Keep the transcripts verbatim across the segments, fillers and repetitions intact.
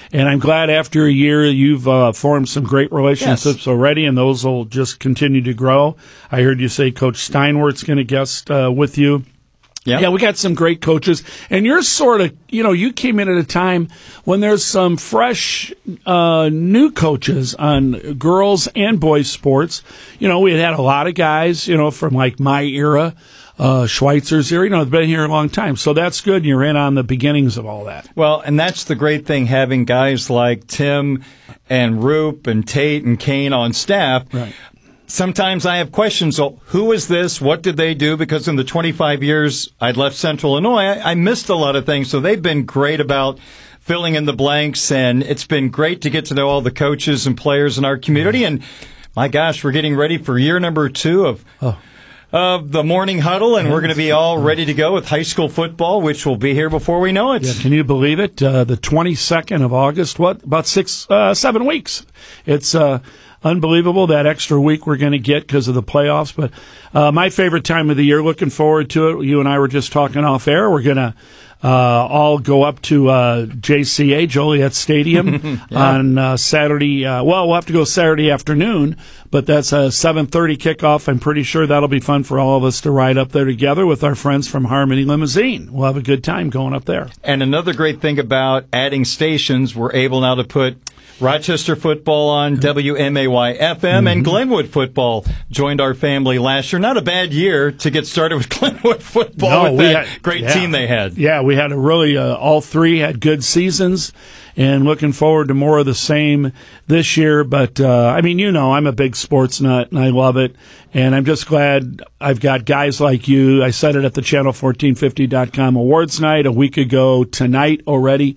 And I'm glad after a year you've uh, formed some great relationships yes. already, and those will just continue to grow. I heard you say Coach Steinwert's going to guest uh, with you. Yep. Yeah, we got some great coaches. And you're sort of, you know, you came in at a time when there's some fresh uh, new coaches on girls and boys sports. You know, we had had a lot of guys, you know, from like my era, uh, Schweitzer's era, you know, they've been here a long time. So that's good. You're in on the beginnings of all that. Well, and that's the great thing, having guys like Tim and Roop and Tate and Kane on staff. Right. Sometimes I have questions. So who is this? What did they do? Because in the twenty-five years I'd left Central Illinois, I, I missed a lot of things. So they've been great about filling in the blanks, and it's been great to get to know all the coaches and players in our community. And my gosh, we're getting ready for year number two of oh. of the morning huddle, and we're going to be all ready to go with high school football, which will be here before we know it. Yeah, can you believe it? Uh, the twenty-second of August, what, about six, uh, seven weeks. It's uh, unbelievable, that extra week we're going to get because of the playoffs. But uh, my favorite time of the year, looking forward to it. You and I were just talking off air. We're going to uh, all go up to uh, J C A, Joliet Stadium, yeah. on uh, Saturday. Uh, well, we'll have to go Saturday afternoon, but that's a seven thirty kickoff. I'm pretty sure that'll be fun for all of us to ride up there together with our friends from Harmony Limousine. We'll have a good time going up there. And another great thing about adding stations, we're able now to put Rochester football on W M A Y F M, mm-hmm. and Glenwood football joined our family last year. Not a bad year to get started with Glenwood football no, with that had, great yeah. team they had. Yeah, we had a really, uh, all three had good seasons, and looking forward to more of the same this year. But, uh, I mean, you know, I'm a big sports nut, and I love it. And I'm just glad I've got guys like you. I said it at the channel fourteen fifty dot com awards night a week ago tonight already.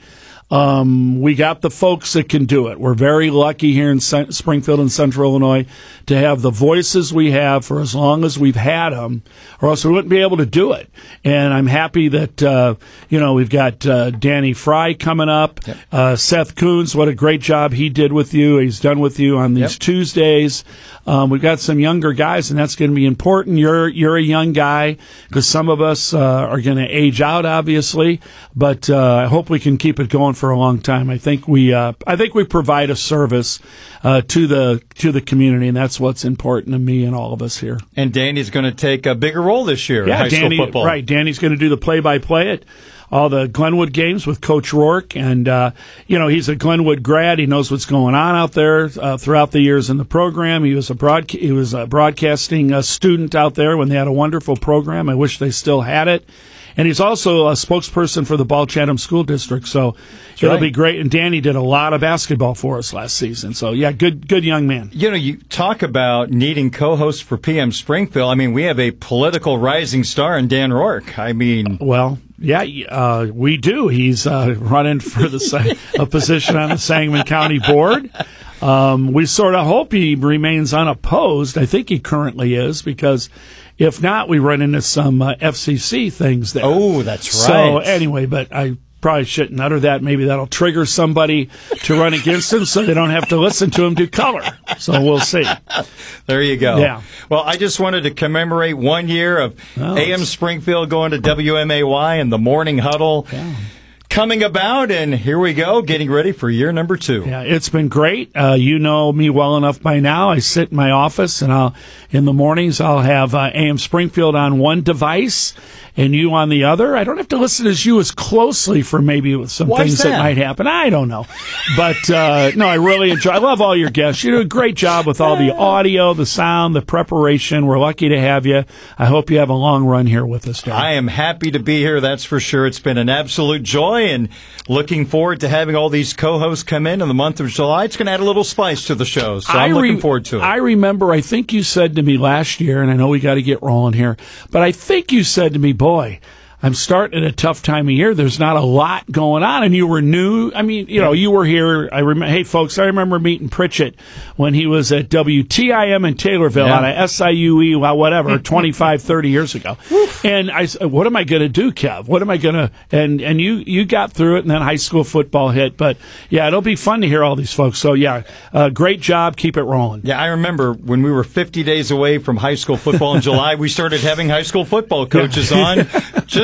Um, we got the folks that can do it. We're very lucky here in C- Springfield and Central Illinois to have the voices we have for as long as we've had them, or else we wouldn't be able to do it. And I'm happy that, uh, you know, we've got uh, Danny Fry coming up, yep. uh, Seth Coons, what a great job he did with you. He's done with you on these yep. Tuesdays. Um, we've got some younger guys, and that's going to be important. You're you're a young guy, because some of us uh, are going to age out, obviously, but uh, I hope we can keep it going for a long time. I think we uh, I think we provide a service uh, to the to the community, and that's what's important to me and all of us here. And Danny's going to take a bigger role this year yeah, in high Danny, school football. Right, Danny's going to do the play-by-play at all the Glenwood games with Coach Rourke, and uh, you know, he's a Glenwood grad. He knows what's going on out there uh, throughout the years in the program. He was a broad he was a broadcasting uh, student out there when they had a wonderful program. I wish they still had it. And he's also a spokesperson for the Ball Chatham School District, so That's it'll right. be great. And Danny did a lot of basketball for us last season, so yeah, good, good young man. You know, you talk about needing co-hosts for P M Springfield. I mean, we have a political rising star in Dan Rourke. I mean, well. Yeah, uh, we do. He's uh, running for the a position on the Sangamon County Board. Um, we sort of hope he remains unopposed. I think he currently is, because if not, we run into some uh, F C C things there. Oh, that's right. So anyway, but I probably shouldn't utter that. Maybe that'll trigger somebody to run against him so they don't have to listen to him do color. So we'll see. There you go. Yeah. Well, I just wanted to commemorate one year of oh, A M Springfield going to W M A Y and the morning huddle. Yeah. Coming about, and here we go, getting ready for year number two. Yeah, it's been great. Uh, you know me well enough by now. I sit in my office, and I'll in the mornings I'll have uh, A M Springfield on one device and you on the other. I don't have to listen to you as closely for maybe some Why's things that? that might happen. I don't know. But, uh, no, I really enjoy I love all your guests. You do a great job with all the audio, the sound, the preparation. We're lucky to have you. I hope you have a long run here with us, Dan. I am happy to be here, that's for sure. It's been an absolute joy, and looking forward to having all these co-hosts come in in the month of July. It's going to add a little spice to the show, so I'm I re- looking forward to it. I remember, I think you said to me last year, and I know we got to get rolling here, but I think you said to me, boy, I'm starting at a tough time of year. There's not a lot going on, and you were new. I mean, you know, you were here. I remember. Hey, folks, I remember meeting Pritchett when he was at W T I M in Taylorville yeah. on a S I U E, well, whatever, twenty-five, thirty years ago. And I said, what am I going to do, Kev? What am I going to? And and you you got through it, and then high school football hit. But yeah, it'll be fun to hear all these folks. So yeah, uh, great job. Keep it rolling. Yeah, I remember when we were fifty days away from high school football in July, we started having high school football coaches yeah. on. Just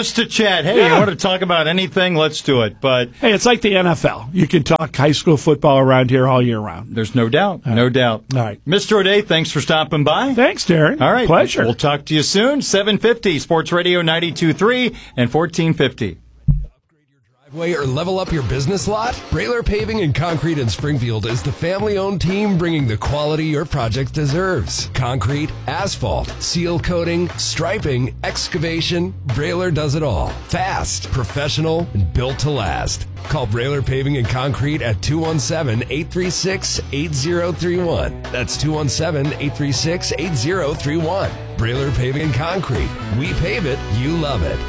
just to chat. Hey, Yeah. you want to talk about anything? Let's do it. But Hey, it's like the N F L. You can talk high school football around here all year round. there's no doubt. No doubt. All right. Mister O'Day, thanks for stopping by. Thanks, Darren. All right. Pleasure. We'll talk to you soon. seven fifty, Sports Radio ninety-two point three and fourteen fifty. Driveway or level up your business lot? Brailer Paving and Concrete in Springfield is the family-owned team bringing the quality your project deserves. Concrete, asphalt, seal coating, striping, excavation, Brailer does it all. Fast, professional, and built to last. Call Brailer Paving and Concrete at two one seven, eight three six, eight zero three one. That's two one seven, eight three six, eight zero three one. Brailer Paving and Concrete. We pave it, you love it.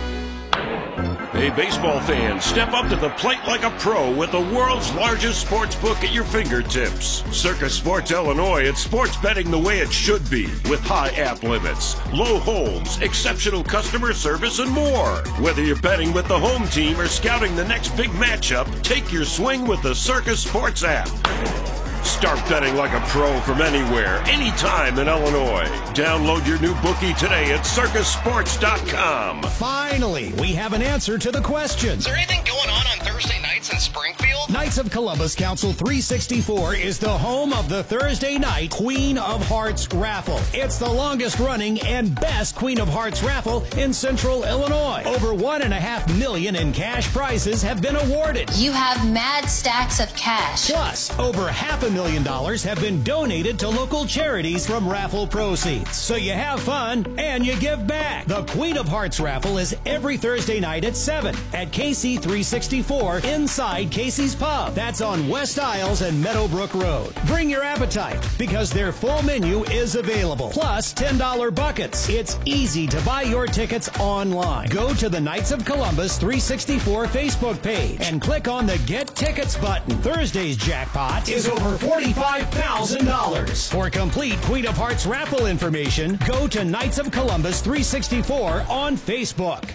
Hey, baseball fans, step up to the plate like a pro with the world's largest sports book at your fingertips. Circus Sports Illinois, it's sports betting the way it should be, with high app limits, low holds, exceptional customer service, and more. Whether you're betting with the home team or scouting the next big matchup, take your swing with the Circus Sports app. Start betting like a pro from anywhere, anytime in Illinois. Download your new bookie today at circus sports dot com. Finally, we have an answer to the question. Is there anything going on on Thursday nights in Springfield? Knights of Columbus Council three sixty-four is the home of the Thursday night Queen of Hearts raffle. It's the longest running and best Queen of Hearts raffle in Central Illinois. Over one and a half million in cash prizes have been awarded. You have mad stacks of cash. Plus, over half a million dollars have been donated to local charities from raffle proceeds. So you have fun and you give back. The Queen of Hearts raffle is every Thursday night at seven at K C three sixty-four inside Casey's Pub. That's on West Isles and Meadowbrook Road. Bring your appetite because their full menu is available. Plus ten dollar buckets. It's easy to buy your tickets online. Go to the Knights of Columbus three sixty-four Facebook page and click on the Get Tickets button. Thursday's jackpot is over forty-five thousand dollars. For complete Queen of Hearts raffle information, go to Knights of Columbus three sixty-four on Facebook.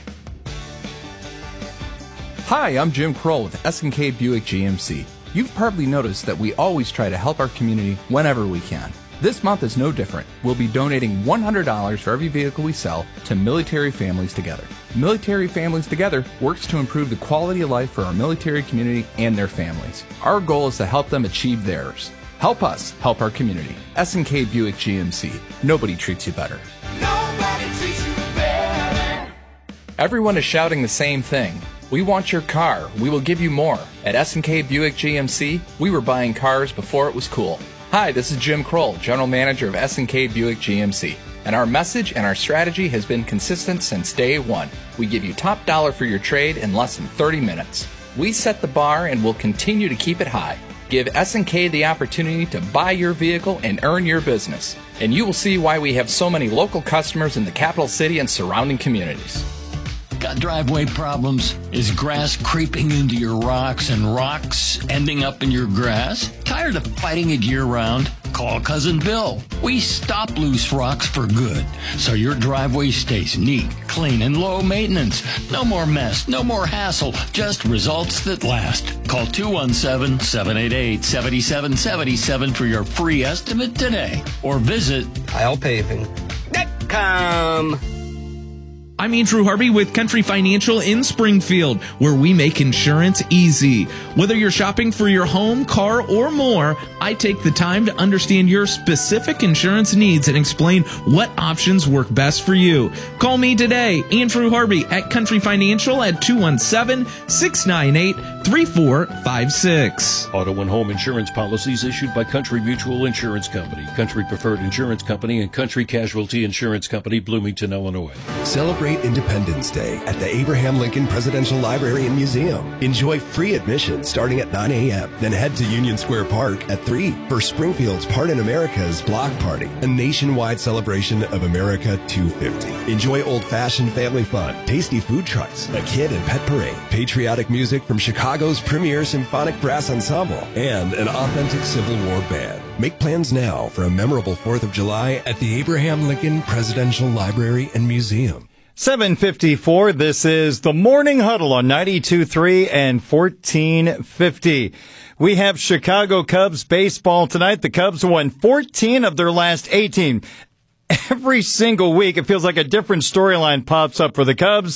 Hi, I'm Jim Kroll with S and K Buick G M C. You've probably noticed that we always try to help our community whenever we can. This month is no different. We'll be donating one hundred dollars for every vehicle we sell to Military Families Together. Military Families Together works to improve the quality of life for our military community and their families. Our goal is to help them achieve theirs. Help us help our community. S and K Buick G M C. Nobody treats you better. Nobody treats you better. Everyone is shouting the same thing. We want your car. We will give you more. At S and K Buick G M C, we were buying cars before it was cool. Hi, this is Jim Kroll, General Manager of S and K Buick G M C. And our message and our strategy has been consistent since day one. We give you top dollar for your trade in less than thirty minutes. We set the bar and will continue to keep it high. Give S and K the opportunity to buy your vehicle and earn your business. And you will see why we have so many local customers in the capital city and surrounding communities. Got driveway problems? Is grass creeping into your rocks and rocks ending up in your grass? Tired of fighting it year-round? Call Cousin Bill. We stop loose rocks for good, so your driveway stays neat, clean, and low maintenance. No more mess, no more hassle, just results that last. Call two one seven, seven eight eight, seven seven seven seven for your free estimate today, or visit Isle Paving dot com. I'm Andrew Harvey with Country Financial in Springfield, where we make insurance easy. Whether you're shopping for your home, car, or more, I take the time to understand your specific insurance needs and explain what options work best for you. Call me today, Andrew Harvey at Country Financial at two one seven, six nine eight, three four five six. Auto and home insurance policies issued by Country Mutual Insurance Company, Country Preferred Insurance Company, and Country Casualty Insurance Company, Bloomington, Illinois. Celebrate Independence Day at the Abraham Lincoln Presidential Library and Museum. Enjoy free admission starting at nine a.m. Then head to Union Square Park at three for Springfield's Part in America's Block Party, a nationwide celebration of America two fifty. Enjoy old-fashioned family fun, tasty food trucks, a kid and pet parade, patriotic music from Chicago's premier symphonic brass ensemble, and an authentic Civil War band. Make plans now for a memorable fourth of July at the Abraham Lincoln Presidential Library and Museum. seven fifty-four, this is the Morning Huddle on ninety-two point three and fourteen fifty. We have Chicago Cubs baseball tonight. The Cubs won fourteen of their last eighteen. Every single week, it feels like a different storyline pops up for the Cubs.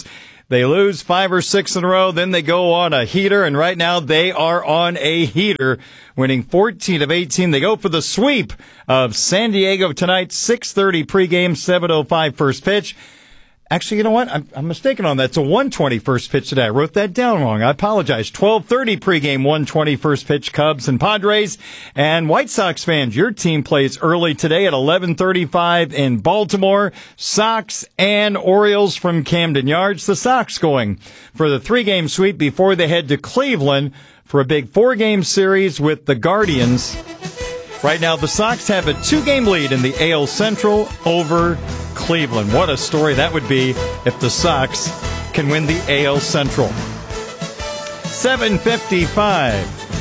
They lose five or six in a row, then they go on a heater, and right now they are on a heater, winning fourteen of eighteen. They go for the sweep of San Diego tonight, six thirty pregame, seven oh five first pitch. Actually, you know what? I'm, I'm mistaken on that. It's a one twenty first pitch today. I wrote that down wrong. I apologize. twelve thirty pregame, one twenty first pitch, Cubs and Padres. And White Sox fans, your team plays early today at eleven thirty-five in Baltimore. Sox and Orioles from Camden Yards. The Sox going for the three-game sweep before they head to Cleveland for a big four-game series with the Guardians. Right now, the Sox have a two-game lead in the A L Central over Cleveland. What a story that would be if the Sox can win the A L Central. seven fifty-five.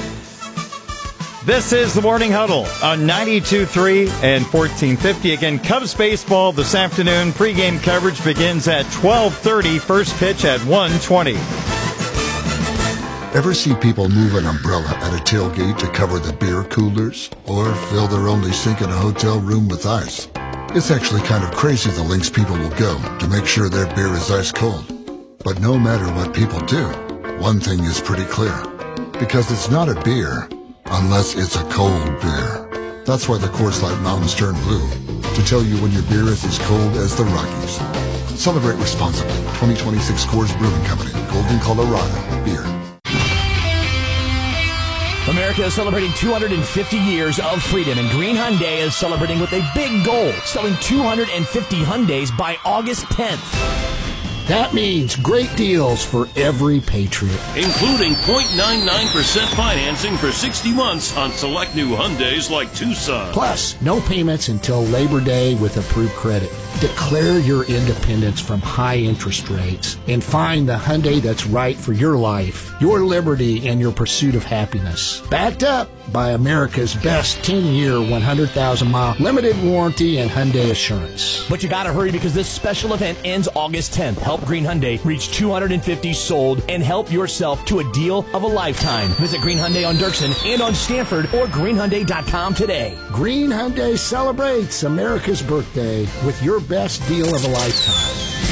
This is the Morning Huddle on ninety-two point three and fourteen fifty. Again, Cubs baseball this afternoon. Pre-game coverage begins at twelve thirty. First pitch at one twenty. Ever see people move an umbrella at a tailgate to cover the beer coolers? Or fill their only sink in a hotel room with ice? It's actually kind of crazy the lengths people will go to make sure their beer is ice cold. But no matter what people do, one thing is pretty clear. Because it's not a beer unless it's a cold beer. That's why the Coors Light Mountains turn blue, to tell you when your beer is as cold as the Rockies. Celebrate responsibly. twenty twenty-six Coors Brewing Company, Golden, Colorado. Beer. America is celebrating two hundred fifty years of freedom, and Green Hyundai is celebrating with a big goal, selling two hundred fifty Hyundais by August tenth. That means great deals for every Patriot. Including zero point nine nine percent financing for sixty months on select new Hyundais like Tucson. Plus, no payments until Labor Day with approved credit. Declare your independence from high interest rates and find the Hyundai that's right for your life, your liberty, and your pursuit of happiness. Backed up by America's best ten-year, one hundred thousand mile limited warranty and Hyundai Assurance. But you gotta hurry because this special event ends August tenth. Help Green Hyundai reach two hundred fifty sold and help yourself to a deal of a lifetime. Visit Green Hyundai on Dirksen and on Stanford or green hyundai dot com today. Green Hyundai celebrates America's birthday with your best deal of a lifetime.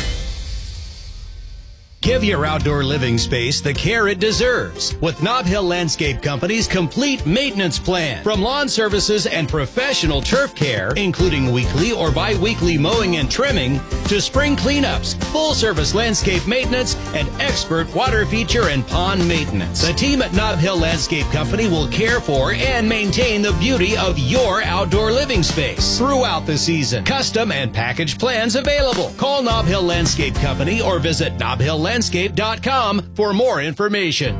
Give your outdoor living space the care it deserves with Nob Hill Landscape Company's complete maintenance plan. From lawn services and professional turf care, including weekly or bi-weekly mowing and trimming, to spring cleanups, full-service landscape maintenance, and expert water feature and pond maintenance. The team at Nob Hill Landscape Company will care for and maintain the beauty of your outdoor living space throughout the season. Custom and package plans available. Call Nob Hill Landscape Company or visit nob hill landscape dot com for more information.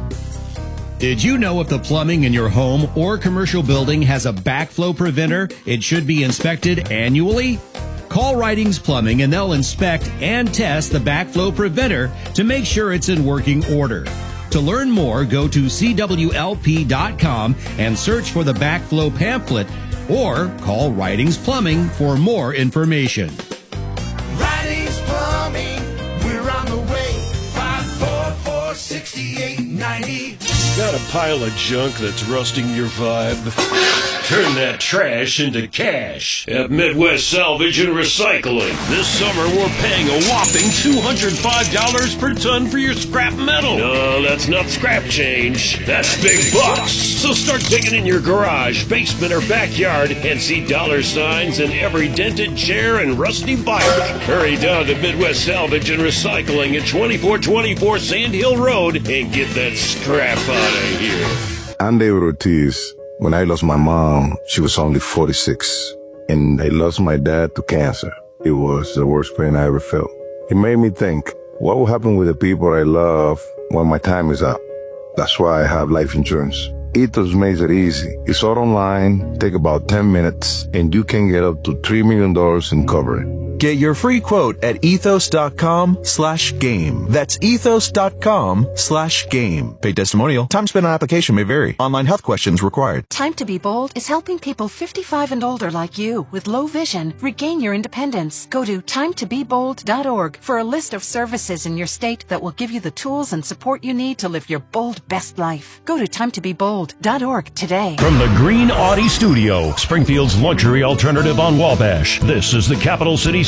Did you know if the plumbing in your home or commercial building has a backflow preventer, it should be inspected annually? Call Writings Plumbing and they'll inspect and test the backflow preventer to make sure it's in working order. To learn more, go to c w l p dot com and search for the backflow pamphlet or call Writings Plumbing for more information. Writings Plumbing, we're on the way. five four four, six eight nine zero. Got a pile of junk that's rusting your vibe? Turn that trash into cash at Midwest Salvage and Recycling. This summer, we're paying a whopping two hundred five dollars per ton for your scrap metal. No, that's not scrap change. That's big bucks. So start digging in your garage, basement, or backyard and see dollar signs in every dented chair and rusty bike. Hurry down to Midwest Salvage and Recycling at twenty-four twenty-four Sand Hill Road and get that scrap out of here. I'm David Ortiz. When I lost my mom, she was only forty-six, and I lost my dad to cancer. It was the worst pain I ever felt. It made me think, what will happen with the people I love when my time is up? That's why I have life insurance. Ethos makes it easy. It's all online, take about ten minutes, and you can get up to three million dollars in coverage. Get your free quote at ethos.com slash game. That's ethos.com slash game. Paid testimonial. Time spent on application may vary. Online health questions required. Time to be Bold is helping people fifty-five and older like you with low vision regain your independence. Go to time to be bold dot org for a list of services in your state that will give you the tools and support you need to live your bold best life. Go to time to be bold dot org today. From the Green Audi Studio, Springfield's luxury alternative on Wabash, this is the Capital City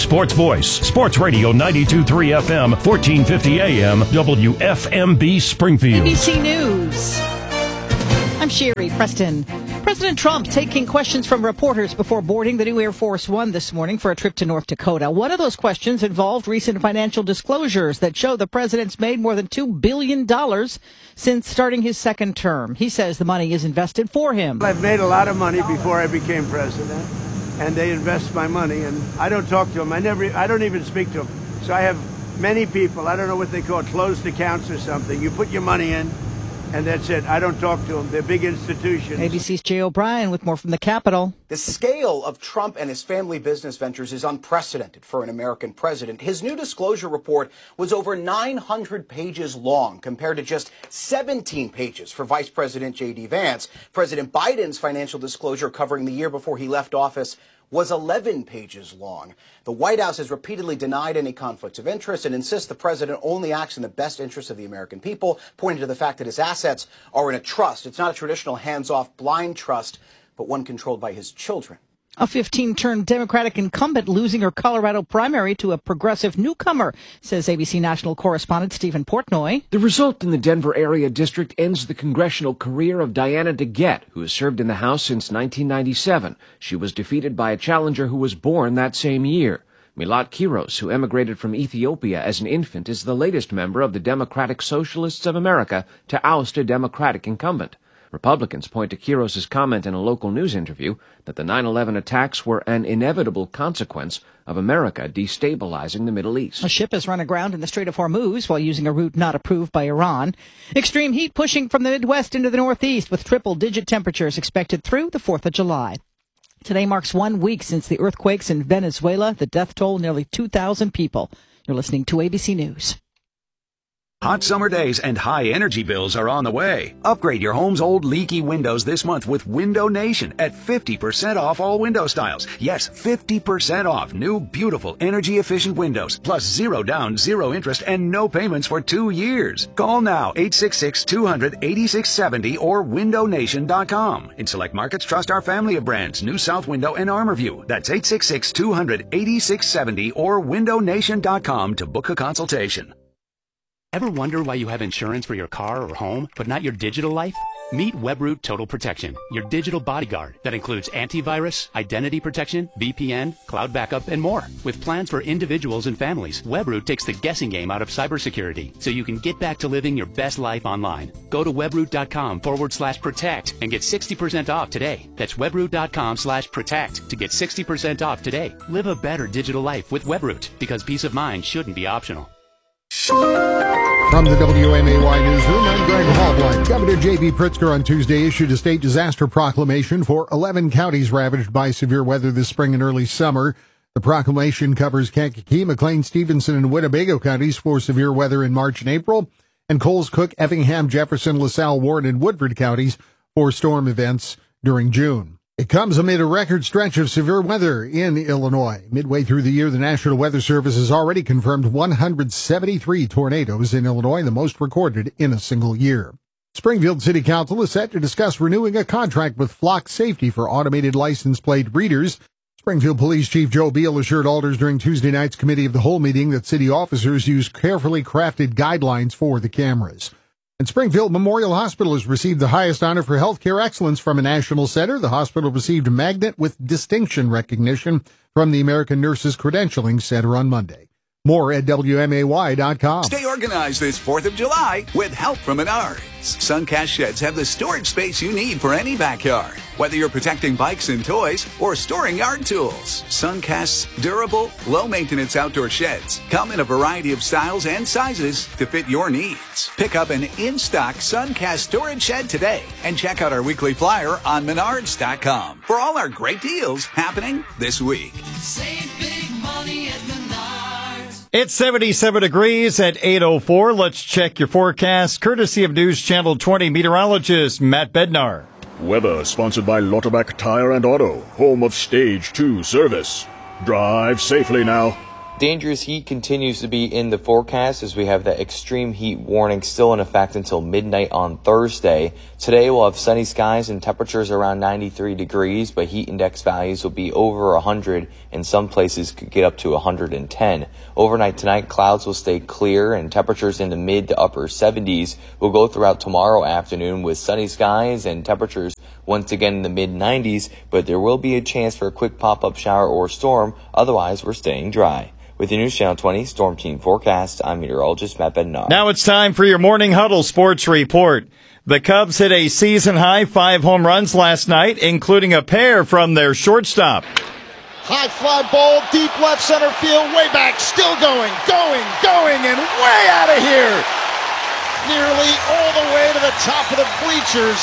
sports voice. Sports Radio ninety-two point three F M, fourteen fifty A M, W F M B Springfield. A B C News. I'm Sherry Preston. President Trump taking questions from reporters before boarding the new Air Force One this morning for a trip to North Dakota. One of those questions involved recent financial disclosures that show the president's made more than two billion dollars since starting his second term. He says the money is invested for him. I've made a lot of money before I became president, and they invest my money, and I don't talk to them. I never, I don't even speak to them. So I have many people, I don't know what they call it, closed accounts or something. You put your money in, and that's it. I don't talk to them. They're big institutions. A B C's Jay O'Brien with more from the Capitol. The scale of Trump and his family business ventures is unprecedented for an American president. His new disclosure report was over nine hundred pages long, compared to just seventeen pages for Vice President J D Vance. President Biden's financial disclosure covering the year before he left office was eleven pages long. The White House has repeatedly denied any conflicts of interest and insists the president only acts in the best interest of the American people, pointing to the fact that his assets are in a trust. It's not a traditional hands-off blind trust, but one controlled by his children. A fifteen-term Democratic incumbent losing her Colorado primary to a progressive newcomer, says A B C national correspondent Stephen Portnoy. The result in the Denver area district ends the congressional career of Diana DeGette, who has served in the House since nineteen ninety-seven. She was defeated by a challenger who was born that same year. Milat Kiros, who emigrated from Ethiopia as an infant, is the latest member of the Democratic Socialists of America to oust a Democratic incumbent. Republicans point to Kiros' comment in a local news interview that the nine eleven attacks were an inevitable consequence of America destabilizing the Middle East. A ship has run aground in the Strait of Hormuz while using a route not approved by Iran. Extreme heat pushing from the Midwest into the Northeast with triple-digit temperatures expected through the fourth of July. Today marks one week since the earthquakes in Venezuela. The death toll, nearly two thousand people. You're listening to A B C News. Hot summer days and high energy bills are on the way. Upgrade your home's old leaky windows this month with Window Nation at fifty percent off all window styles. Yes, fifty percent off new, beautiful, energy-efficient windows. Plus zero down, zero interest, and no payments for two years. Call now, eight six six, two hundred, eighty-six seventy or window nation dot com. In select markets, trust our family of brands, New South Window and Armorview. That's eight six six, two hundred, eighty-six seventy or window nation dot com to book a consultation. Ever wonder why you have insurance for your car or home, but not your digital life? Meet Webroot Total Protection, your digital bodyguard that includes antivirus, identity protection, V P N, cloud backup, and more. With plans for individuals and families, Webroot takes the guessing game out of cybersecurity, so you can get back to living your best life online. Go to webroot.com forward slash protect and get sixty percent off today. That's webroot.com slash protect to get sixty percent off today. Live a better digital life with Webroot, because peace of mind shouldn't be optional. From the W M A Y Newsroom, I'm Greg Hallblind. Governor J B. Pritzker on Tuesday issued a state disaster proclamation for eleven counties ravaged by severe weather this spring and early summer. The proclamation covers Kankakee, McLean, Stevenson, and Winnebago counties for severe weather in March and April, and Coles, Cook, Effingham, Jefferson, LaSalle, Warren, and Woodford counties for storm events during June. It comes amid a record stretch of severe weather in Illinois. Midway through the year, the National Weather Service has already confirmed one hundred seventy-three tornadoes in Illinois, the most recorded in a single year. Springfield City Council is set to discuss renewing a contract with Flock Safety for automated license plate readers. Springfield Police Chief Joe Beal assured alders during Tuesday night's Committee of the Whole meeting that city officers use carefully crafted guidelines for the cameras. And Springfield Memorial Hospital has received the highest honor for healthcare excellence from a national center. The hospital received a magnet with distinction recognition from the American Nurses Credentialing Center on Monday. More at W M A Y dot com. Stay organized this fourth of July with help from Menards. Suncast sheds have the storage space you need for any backyard. Whether you're protecting bikes and toys or storing yard tools, Suncast's durable, low-maintenance outdoor sheds come in a variety of styles and sizes to fit your needs. Pick up an in-stock Suncast storage shed today and check out our weekly flyer on Menards dot com for all our great deals happening this week. Save big money at Menards. It's seventy-seven degrees at eight oh four. Let's check your forecast, courtesy of News Channel twenty meteorologist Matt Bednar. Weather sponsored by Lauterbach Tire and Auto, home of Stage two service. Drive safely now. Dangerous heat continues to be in the forecast as we have that extreme heat warning still in effect until midnight on Thursday. Today we'll have sunny skies and temperatures around ninety-three degrees, but heat index values will be over one hundred and some places could get up to one hundred ten. Overnight tonight, clouds will stay clear and temperatures in the mid to upper seventies will go throughout tomorrow afternoon with sunny skies and temperatures once again in the mid nineties, but there will be a chance for a quick pop-up shower or storm. Otherwise, we're staying dry. With the News Channel twenty Storm Team Forecast, I'm meteorologist Matt Bednar. Now it's time for your Morning Huddle Sports Report. The Cubs hit a season-high five home runs last night, including a pair from their shortstop. High fly ball, deep left center field, way back, still going, going, going, and way out of here. Nearly all the way to the top of the bleachers.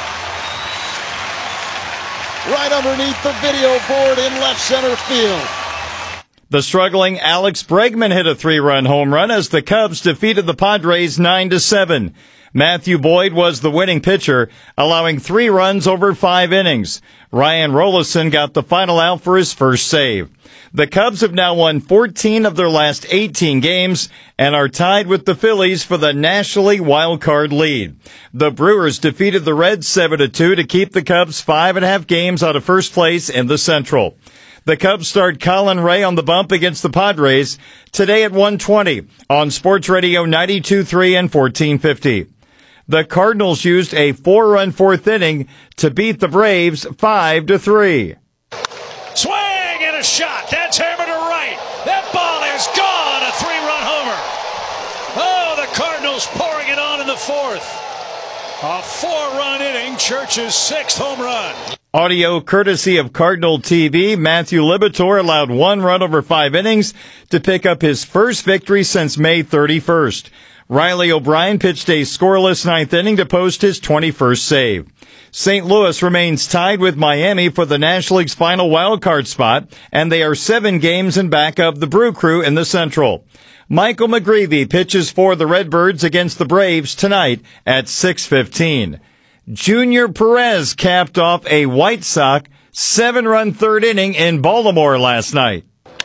Right underneath the video board in left center field. The struggling Alex Bregman hit a three-run home run as the Cubs defeated the Padres nine to seven. Matthew Boyd was the winning pitcher, allowing three runs over five innings. Ryan Rollison got the final out for his first save. The Cubs have now won fourteen of their last eighteen games and are tied with the Phillies for the National League wild card lead. The Brewers defeated the Reds seven to two to keep the Cubs five and a half games out of first place in the Central. The Cubs start Colin Ray on the bump against the Padres today at one twenty on Sports Radio ninety-two point three and fourteen fifty. The Cardinals used a four-run fourth inning to beat the Braves five to three. Swing and a shot. That's hammered to right. That ball is gone. A three-run homer. Oh, the Cardinals pouring it on in the fourth. A four-run inning, Church's sixth home run. Audio courtesy of Cardinal T V. Matthew Libator allowed one run over five innings to pick up his first victory since May thirty-first. Riley O'Brien pitched a scoreless ninth inning to post his twenty-first save. Saint Louis remains tied with Miami for the National League's final wildcard spot, and they are seven games in back of the Brew Crew in the Central. Michael McGreevy pitches for the Redbirds against the Braves tonight at six fifteen. Junior Perez capped off a White Sox seven-run third inning in Baltimore last night.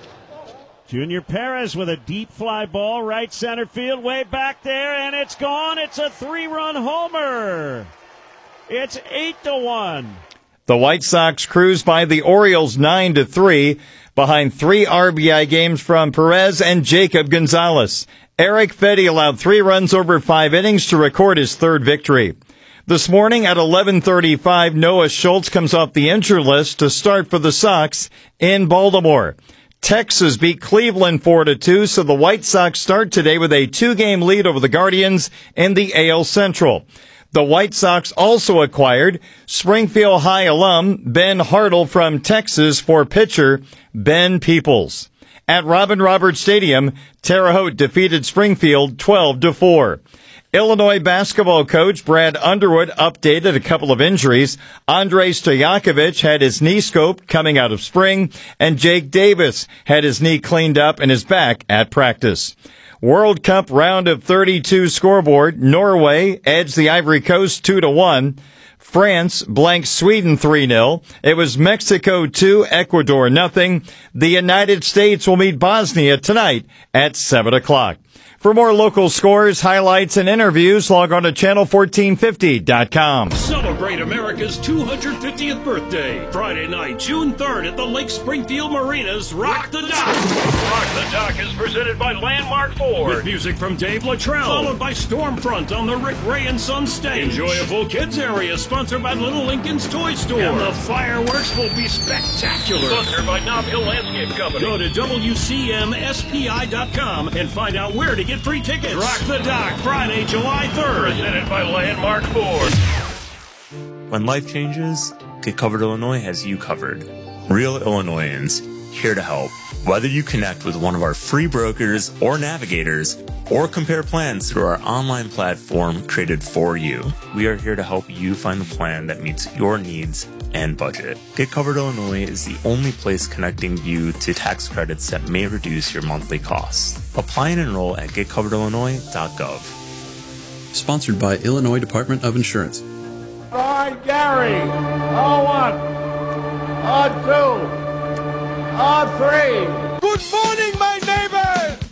Junior Perez with a deep fly ball, right center field, way back there, and it's gone. It's a three-run homer. It's eight to one. The White Sox cruise by the Orioles nine to three behind three R B I games from Perez and Jacob Gonzalez. Eric Fedde allowed three runs over five innings to record his third victory. This morning at eleven thirty-five, Noah Schultz comes off the injured list to start for the Sox in Baltimore. Texas beat Cleveland four to two, so the White Sox start today with a two-game lead over the Guardians in the A L Central. The White Sox also acquired Springfield High alum Ben Hartle from Texas for pitcher Ben Peoples. At Robin Roberts Stadium, Terre Haute defeated Springfield twelve to four. Illinois basketball coach Brad Underwood updated a couple of injuries. Andrei Stojakovic had his knee scoped coming out of spring, and Jake Davis had his knee cleaned up and is back at practice. World Cup round of thirty-two scoreboard. Norway edged the Ivory Coast two to one. France blanked Sweden three nil. It was Mexico two, Ecuador nothing. The United States will meet Bosnia tonight at seven o'clock. For more local scores, highlights, and interviews, log on to channel fourteen fifty dot com. Celebrate America's two hundred fiftieth birthday. Friday night, June third at the Lake Springfield Marinas Rock the Dock. Rock the Dock is presented by Landmark Ford. With music from Dave Luttrell. Followed by Stormfront on the Rick Ray and Son stage. Enjoyable kids area sponsored by Little Lincoln's Toy Store. And the fireworks will be spectacular. Sponsored by Nob Hill Landscape Company. Go to W C M S P I dot com and find out where to get free tickets. Rock the Dock, Friday, July third. Presented by Landmark Ford. When life changes, Get Covered Illinois has you covered. Real Illinoisans, here to help. Whether you connect with one of our free brokers or navigators, or compare plans through our online platform created for you, we are here to help you find the plan that meets your needs and budget. Get Covered Illinois is the only place connecting you to tax credits that may reduce your monthly costs. Apply and enroll at get covered illinois dot gov. Sponsored by Illinois Department of Insurance. All right, Gary. On one. On two. On three. Good morning, my neighbor.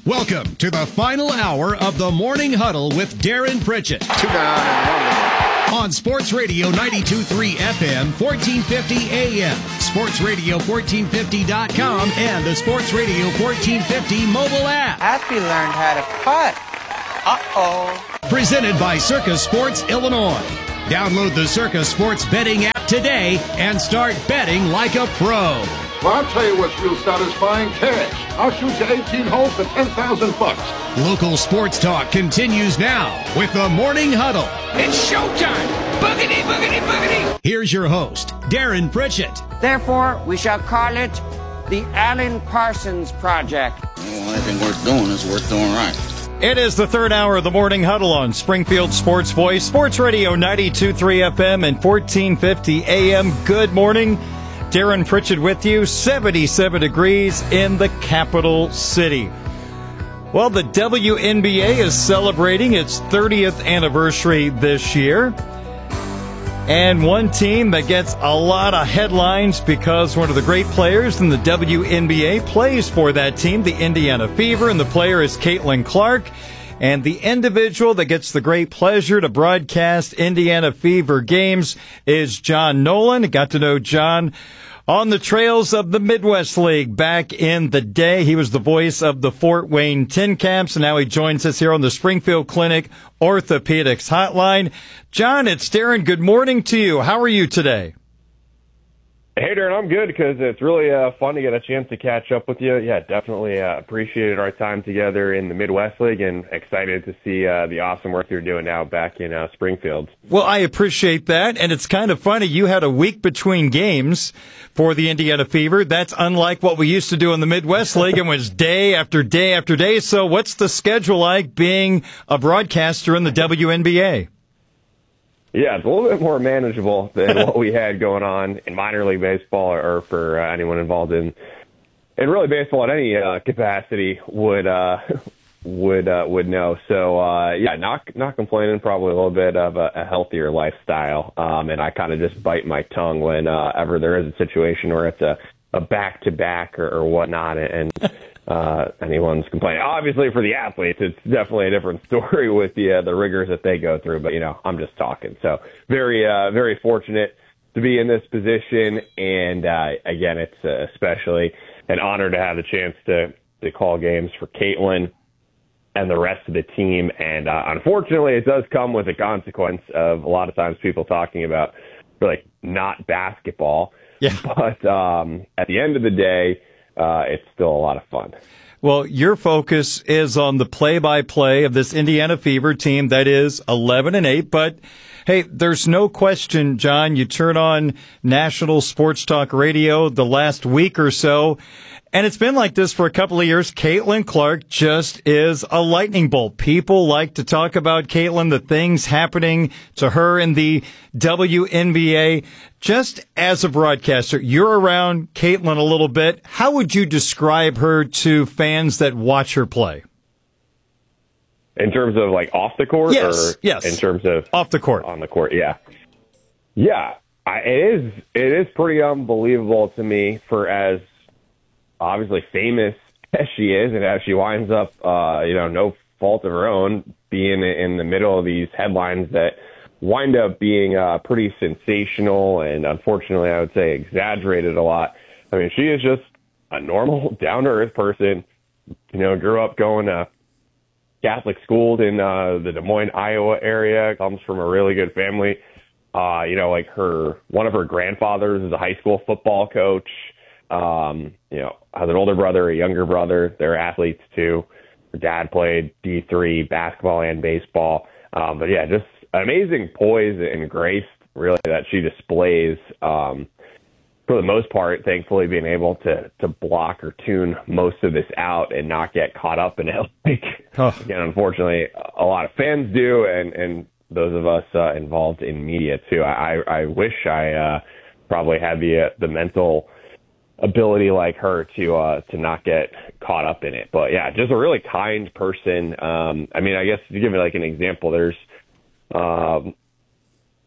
Welcome to the final hour of the Morning Huddle with Darren Pritchett. Two down and one. On Sports Radio ninety-two point three F M, fourteen fifty A M, Sports Radio fourteen fifty dot com, and the Sports Radio fourteen fifty mobile app. Happy learned how to putt. Uh-oh. Presented by Circus Sports Illinois. Download the Circus Sports betting app today and start betting like a pro. Well, I'll tell you what's real satisfying, cash. I'll shoot you eighteen holes for ten thousand bucks. Local sports talk continues now with the Morning Huddle. It's showtime. Boogity, boogity, boogity. Here's your host, Darren Pritchett. Therefore, we shall call it the Alan Parsons Project. Well, anything worth doing is worth doing right. It is the third hour of the Morning Huddle on Springfield Sports Voice, Sports Radio ninety-two point three F M and fourteen fifty A M. Good morning. Darren Pritchett with you, seventy-seven degrees in the capital city. Well, the W N B A is celebrating its thirtieth anniversary this year. And one team that gets a lot of headlines because one of the great players in the W N B A plays for that team, the Indiana Fever, and the player is Caitlin Clark. And the individual that gets the great pleasure to broadcast Indiana Fever games is John Nolan. Got to know John on the trails of the Midwest League back in the day. He was the voice of the Fort Wayne Tin Caps, and now he joins us here on the Springfield Clinic Orthopedics Hotline. John, it's Darren. Good morning to you. How are you today? Hey, Darren, I'm good because it's really uh, fun to get a chance to catch up with you. Yeah, definitely uh, appreciated our time together in the Midwest League and excited to see uh, the awesome work you're doing now back in uh, Springfield. Well, I appreciate that, and it's kind of funny. You had a week between games for the Indiana Fever. That's unlike what we used to do in the Midwest League. It was day after day after day. So what's the schedule like being a broadcaster in the W N B A? Yeah, it's a little bit more manageable than what we had going on in minor league baseball, or for uh, anyone involved in, in really baseball at any uh, capacity would uh, would uh, would know. So uh, yeah, not not complaining. Probably a little bit of a, a healthier lifestyle, um, and I kind of just bite my tongue whenever uh, there is a situation where it's a a back to back or, or whatnot, and. Uh, anyone's complaining. Obviously, for the athletes, it's definitely a different story with the uh, the rigors that they go through. But you know, I'm just talking. So very, uh, very fortunate to be in this position, and uh, again, it's uh, especially an honor to have the chance to to call games for Caitlin and the rest of the team. And uh, unfortunately, it does come with a consequence of a lot of times people talking about like not basketball. Yeah. But um, at the end of the day. Uh, it's still a lot of fun. Well, your focus is on the play-by-play of this Indiana Fever team that is eleven and eight. But, hey, there's no question, John, you turn on national sports talk radio the last week or so, and it's been like this for a couple of years. Caitlin Clark just is a lightning bolt. People like to talk about Caitlin, the things happening to her in the W N B A. Just as a broadcaster, you're around Caitlin a little bit. How would you describe her to fans that watch her play? In terms of like off the court? Yes, or yes. In terms of off the court. On the court, yeah. Yeah, I, it is It is pretty unbelievable to me for as obviously famous as she is, and as she winds up, uh, you know, no fault of her own, being in the middle of these headlines that wind up being uh, pretty sensational and, unfortunately, I would say exaggerated a lot. I mean, she is just a normal, down-to-earth person, you know, grew up going to Catholic schools in uh, the Des Moines, Iowa area, comes from a really good family. Uh, you know, like her, one of her grandfathers is a high school football coach. Um, you know, has an older brother, a younger brother. They're athletes too. Her dad played D three basketball and baseball. Um, but yeah, just amazing poise and grace, really, that she displays. Um, for the most part, thankfully, being able to to block or tune most of this out and not get caught up in it. Like, oh. Again, unfortunately, a lot of fans do, and and those of us uh, involved in media too. I I wish I uh, probably had the uh, the mental ability like her to uh, to not get caught up in it. But yeah, just a really kind person. Um, I mean, I guess to give it like an example, there's um,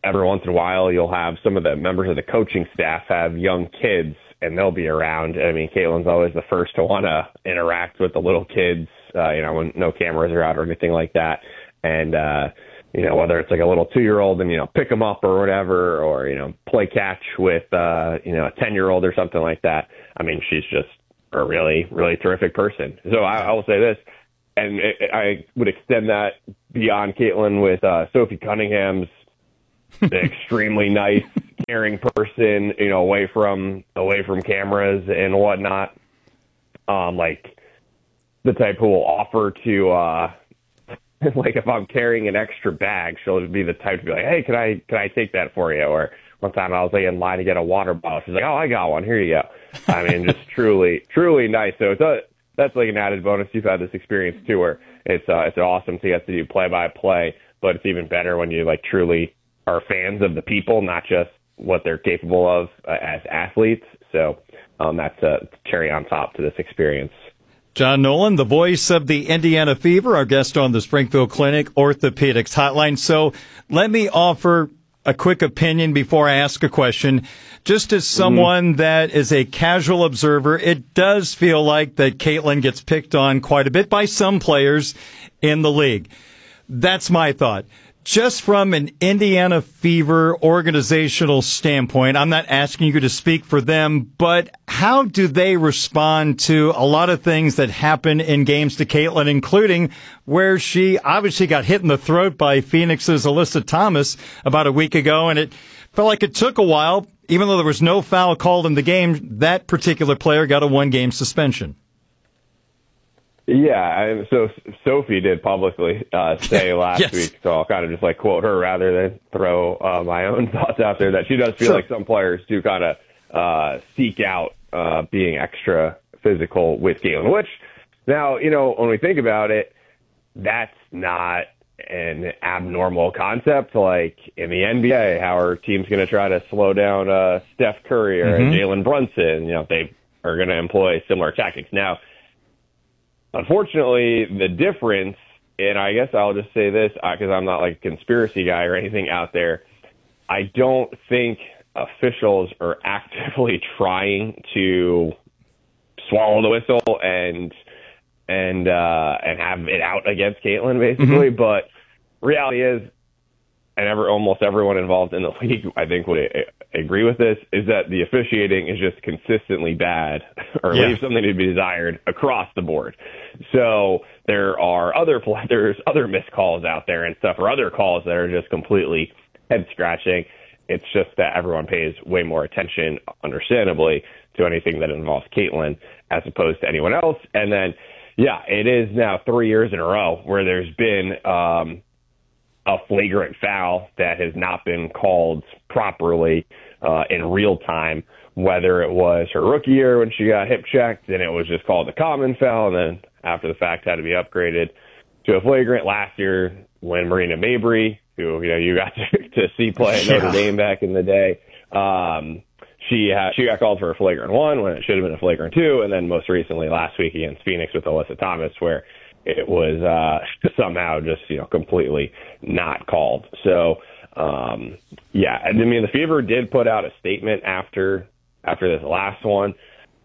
every once in a while, you'll have some of the members of the coaching staff have young kids, and they'll be around. I mean, Caitlin's always the first to want to interact with the little kids, uh, you know, when no cameras are out or anything like that. And, uh, you know, whether it's like a little two-year-old and, you know, pick them up or whatever, or, you know, play catch with, uh, you know, a ten-year-old or something like that. I mean, she's just a really, really terrific person. So I, I will say this, and it, I would extend that beyond Caitlin with uh, Sophie Cunningham's extremely nice, caring person, you know, away from away from cameras and whatnot. Um, like the type who will offer to, uh, like if I'm carrying an extra bag, she'll be the type to be like, "Hey, can I can I take that for you?" Or one time I was like in line to get a water bottle. She's like, "Oh, I got one. Here you go." I mean, just truly, truly nice. So it's a, that's like an added bonus. You've had this experience too, where it's uh, it's awesome to get to do play by play, but it's even better when you like truly are fans of the people, not just what they're capable of uh, as athletes. So um, that's a cherry on top to this experience. John Nolan, the voice of the Indiana Fever, our guest on the Springfield Clinic Orthopedics Hotline. So let me offer a quick opinion before I ask a question. Just as someone mm-hmm. that is a casual observer, it does feel like that Caitlin gets picked on quite a bit by some players in the league. That's my thought. Just from an Indiana Fever organizational standpoint, I'm not asking you to speak for them, but how do they respond to a lot of things that happen in games to Caitlin, including where she obviously got hit in the throat by Phoenix's Alyssa Thomas about a week ago, and it felt like it took a while. Even though there was no foul called in the game, that particular player got a one-game suspension. Yeah, so Sophie did publicly uh, say last yes. week, so I'll kind of just like quote her rather than throw uh, my own thoughts out there, that she does feel sure. like some players do kind of uh, seek out uh, being extra physical with Caitlin, which now, you know, when we think about it, that's not an abnormal concept. Like in the N B A, how are teams going to try to slow down uh, Steph Curry or mm-hmm. Jalen Brunson? You know, they are going to employ similar tactics. Now, unfortunately, the difference, and I guess I'll just say this because I'm not like a conspiracy guy or anything out there, I don't think officials are actively trying to swallow the whistle and and uh, and have it out against Caitlin, basically. Mm-hmm. But reality is, and ever, almost everyone involved in the league, I think, would agree with this, is that the officiating is just consistently bad or yeah. leaves something to be desired across the board. So there are other there's other missed calls out there and stuff, or other calls that are just completely head-scratching. It's just that everyone pays way more attention, understandably, to anything that involves Caitlin as opposed to anyone else. And then, yeah, it is now three years in a row where there's been um, a flagrant foul that has not been called properly uh, in real time, whether it was her rookie year when she got hip checked and it was just called a common foul, and then after the fact had to be upgraded to a flagrant last year when Marina Mabry, who you know you got to, to see play at Notre Dame back in the day, um, she ha- she got called for a flagrant one when it should have been a flagrant two, and then most recently last week against Phoenix with Alyssa Thomas, where it was uh, somehow just you know completely not called. So um, yeah, I mean the Fever did put out a statement after after this last one,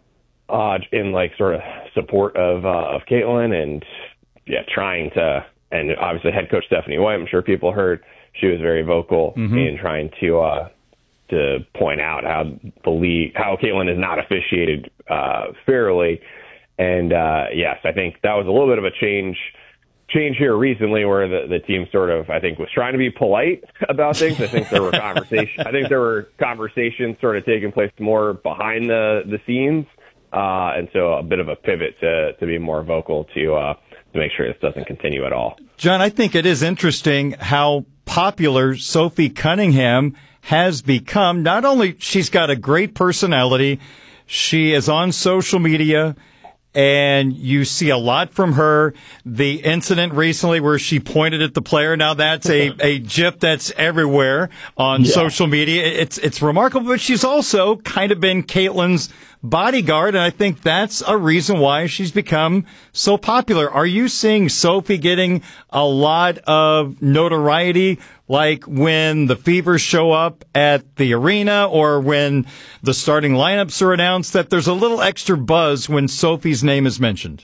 uh, in like sort of support of uh, of Caitlin and yeah, trying to, and obviously head coach Stephanie White, I'm sure people heard she was very vocal mm-hmm. in trying to uh, to point out how the league, how Caitlin is not officiated uh, fairly. And uh, yes, I think that was a little bit of a change change here recently, where the, the team sort of, I think, was trying to be polite about things. I think there were conversations. I think there were conversations sort of taking place more behind the the scenes, uh, and so a bit of a pivot to to be more vocal to uh, to make sure this doesn't continue at all. John, I think it is interesting how popular Sophie Cunningham has become. Not only she's got a great personality, she is on social media, and you see a lot from her. The incident recently where she pointed at the player, now that's a, a GIF that's everywhere on yeah. social media. It's it's remarkable, but she's also kind of been Caitlin's bodyguard, and I think that's a reason why she's become so popular. Are you seeing Sophie getting a lot of notoriety like when the Fevers show up at the arena or when the starting lineups are announced, that there's a little extra buzz when Sophie's name is mentioned?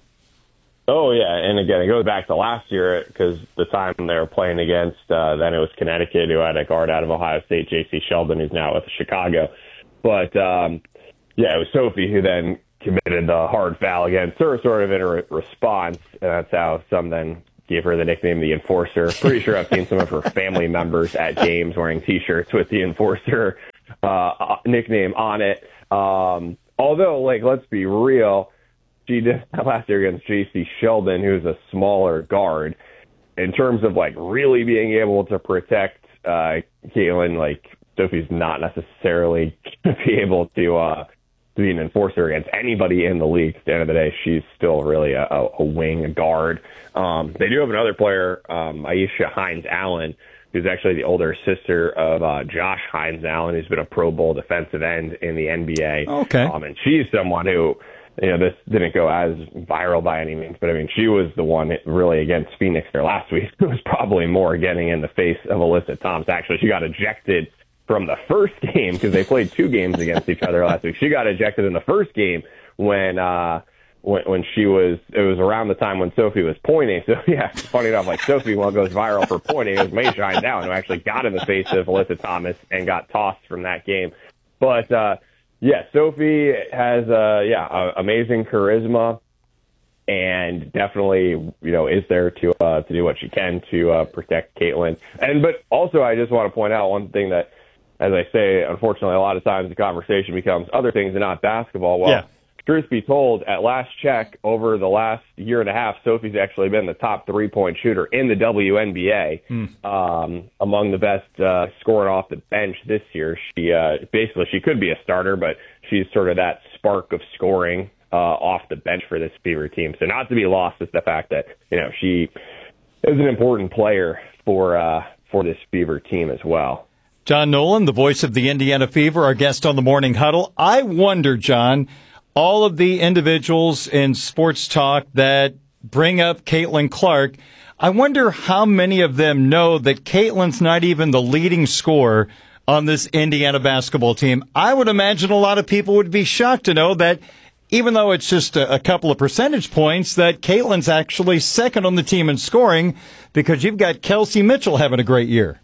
Oh, yeah, and again, it goes back to last year because the time they were playing against, uh, then it was Connecticut, who had a guard out of Ohio State, J C Sheldon, who's now with Chicago. But, um, yeah, it was Sophie who then committed the hard foul against her, sort of in a re- response, and that's how some then gave her the nickname the Enforcer. Pretty sure I've seen some of her family members at games wearing T-shirts with the Enforcer uh, nickname on it. Um, although, like, let's be real, she did that last year against J C Sheldon, who's a smaller guard. In terms of, like, really being able to protect uh, Caitlin, like, Sophie's not necessarily going to be able to uh, be an enforcer against anybody in the league. At the end of the day, she's still really a, a wing, a guard. Um, they do have another player, um, Aisha Hines-Allen, who's actually the older sister of uh, Josh Hines-Allen, who's been a Pro Bowl defensive end in the N B A. Okay. Um, and she's someone who, you know, this didn't go as viral by any means, but I mean, she was the one really against Phoenix there last week who was probably more getting in the face of Alyssa Thomas. Actually, she got ejected from the first game because they played two games against each other last week. She got ejected in the first game when, uh, when, when she was, it was around the time when Sophie was pointing. So yeah, funny enough, like Sophie, one goes viral for pointing. It was May Shine Down who actually got in the face of Alyssa Thomas and got tossed from that game. But, uh, yeah, Sophie has, uh, yeah, uh, amazing charisma and definitely, you know, is there to, uh, to do what she can to, uh, protect Caitlin. And, but also I just want to point out one thing that, as I say, unfortunately, a lot of times the conversation becomes other things and not basketball. Well, yeah. Truth be told, at last check, over the last year and a half, Sophie's actually been the top three-point shooter in the W N B A, mm. um, among the best uh, scoring off the bench this year. She uh, basically, she could be a starter, but she's sort of that spark of scoring uh, off the bench for this Fever team. So not to be lost is the fact that, you know, she is an important player for uh, for this Fever team as well. John Nolan, the voice of the Indiana Fever, our guest on the Morning Huddle. I wonder, John, all of the individuals in sports talk that bring up Caitlin Clark, I wonder how many of them know that Caitlin's not even the leading scorer on this Indiana basketball team. I would imagine a lot of people would be shocked to know that even though it's just a, a couple of percentage points, that Caitlin's actually second on the team in scoring because you've got Kelsey Mitchell having a great year.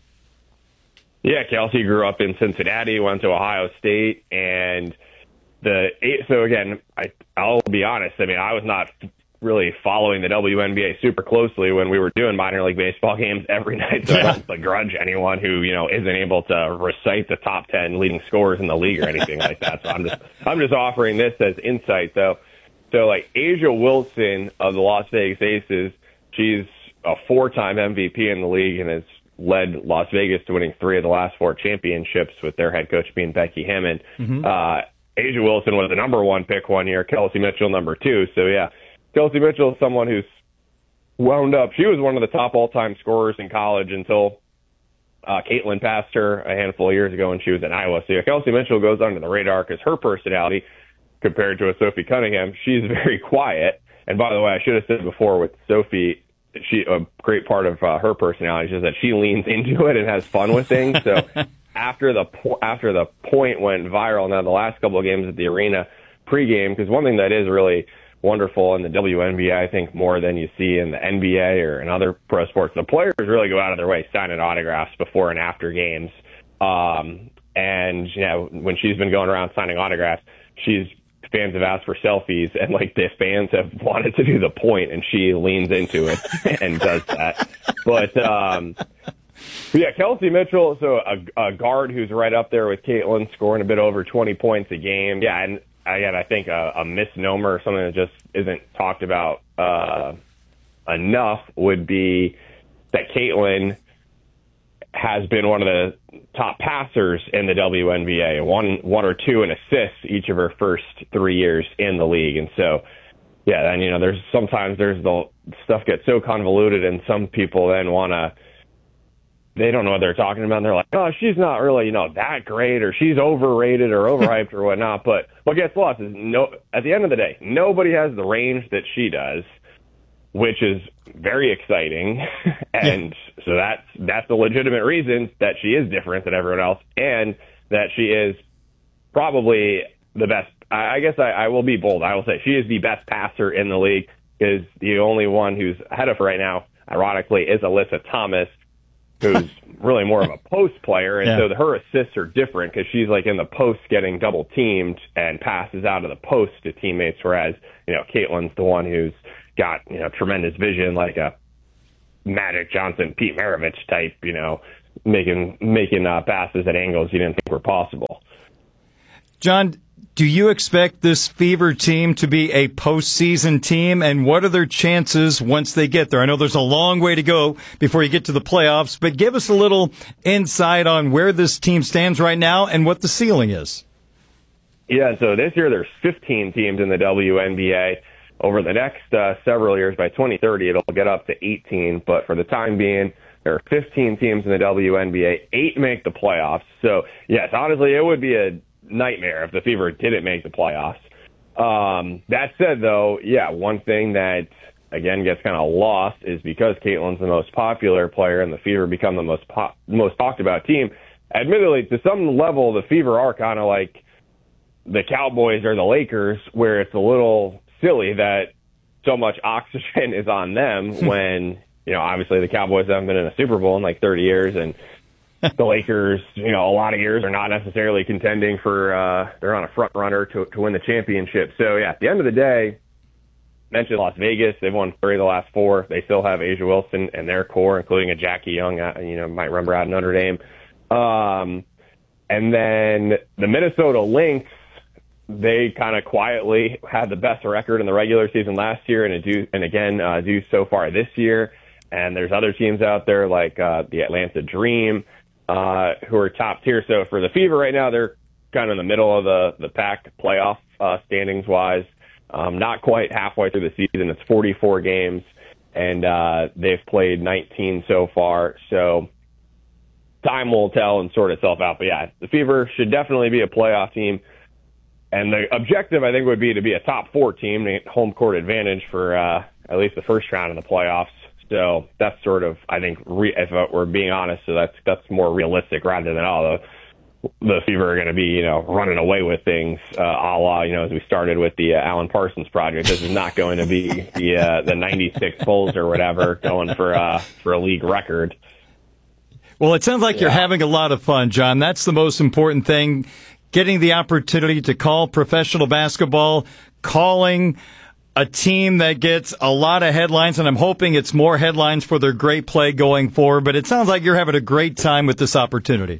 Yeah, Kelsey grew up in Cincinnati, went to Ohio State, and the so again, I, I'll be honest. I mean, I was not really following the W N B A super closely when we were doing minor league baseball games every night. So yeah. I don't begrudge anyone who you know isn't able to recite the top ten leading scorers in the league or anything like that. So I'm just I'm just offering this as insight, though. So like Asia Wilson of the Las Vegas Aces, she's a four-time M V P in the league and has led Las Vegas to winning three of the last four championships with their head coach being Becky Hammond. Mm-hmm. Uh, Asia Wilson was the number one pick one year, Kelsey Mitchell number two. So, yeah, Kelsey Mitchell is someone who's wound up. She was one of the top all-time scorers in college until uh, Caitlin passed her a handful of years ago when she was in Iowa. So, yeah, Kelsey Mitchell goes under the radar because her personality, compared to a Sophie Cunningham, she's very quiet. And, by the way, I should have said before with Sophie, she a great part of uh, her personality is that she leans into it and has fun with things. So after the po- after the point went viral, now the last couple of games at the arena pregame, because one thing that is really wonderful in the W N B A, I think more than you see in the N B A or in other pro sports, the players really go out of their way signing autographs before and after games. Um, and you know, when she's been going around signing autographs, she's fans have asked for selfies, and like the fans have wanted to do the point, and she leans into it and does that. But um, yeah, Kelsey Mitchell, so a, a guard who's right up there with Caitlin, scoring a bit over twenty points a game. Yeah, and again, I think a, a misnomer or something that just isn't talked about uh, enough would be that Caitlin has been one of the top passers in the W N B A, one one or two in assists each of her first three years in the league. And so, yeah, and, you know, there's sometimes there's the stuff gets so convoluted and some people then want to, they don't know what they're talking about. And they're like, oh, she's not really, you know, that great, or she's overrated or overhyped or whatnot. But what gets lost is no, at the end of the day, nobody has the range that she does. which is very exciting. And yeah. so that's, that's a legitimate reason that she is different than everyone else, and that she is probably the best. I guess I, I will be bold. I will say she is the best passer in the league, because the only one who's ahead of her right now, ironically, is Alyssa Thomas, who's really more of a post player. And yeah. so the, her assists are different, because she's like in the post getting double teamed and passes out of the post to teammates, whereas, you know, Caitlin's the one who's got, you know, tremendous vision, like a Magic Johnson, Pete Maravich type, you know, making, making uh, passes at angles you didn't think were possible. John, do you expect this Fever team to be a postseason team, and what are their chances once they get there? I know there's a long way to go before you get to the playoffs, but give us a little insight on where this team stands right now and what the ceiling is. Yeah, so this year there's fifteen teams in the W N B A. Over the next uh, several years, by twenty thirty, it'll get up to eighteen, but for the time being, there are fifteen teams in the W N B A. Eight make the playoffs. So, yes, honestly, it would be a nightmare if the Fever didn't make the playoffs. Um, that said, though, yeah, one thing that, again, gets kind of lost is because Caitlin's the most popular player and the Fever become the most po- most talked about team. Admittedly, to some level, the Fever are kind of like the Cowboys or the Lakers, where it's a little silly that so much oxygen is on them when, you know, obviously the Cowboys haven't been in a Super Bowl in like thirty years, and the Lakers, you know, a lot of years are not necessarily contending for, uh, they're on a front runner to, to win the championship. So, yeah, at the end of the day, mentioned Las Vegas, they've won three of the last four. They still have Asia Wilson and their core, including a Jackie Young, uh, you know, might remember out of Notre Dame. Um, and then the Minnesota Lynx, they kind of quietly had the best record in the regular season last year, and do, and again, uh, do so far this year. And there's other teams out there like uh, the Atlanta Dream, uh, who are top tier. So for the Fever right now, they're kind of in the middle of the, the pack playoff uh, standings wise. Um, not quite halfway through the season. It's forty-four games, and uh, they've played nineteen so far. So time will tell and sort itself out. But yeah, the Fever should definitely be a playoff team. And the objective, I think, would be to be a top four team, to get home court advantage for uh, at least the first round in the playoffs. So that's sort of, I think, re- if we're being honest, so that's that's more realistic rather than, oh, the, the Fever are going to be, you know, running away with things, uh, a la, you know, as we started with the uh, Alan Parsons project. This is not going to be the uh, the ninety-six Bulls or whatever going for uh, for a league record. Well, it sounds like yeah. you're having a lot of fun, John. That's the most important thing. Getting the opportunity to call professional basketball, calling a team that gets a lot of headlines, and I'm hoping it's more headlines for their great play going forward. But it sounds like you're having a great time with this opportunity.